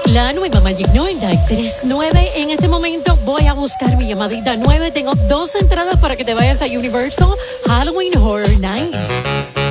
La nueva Magic 93.9. En este momento voy a buscar mi llamadita 9. Tengo 2 entradas para que te vayas a Universal Halloween Horror Nights.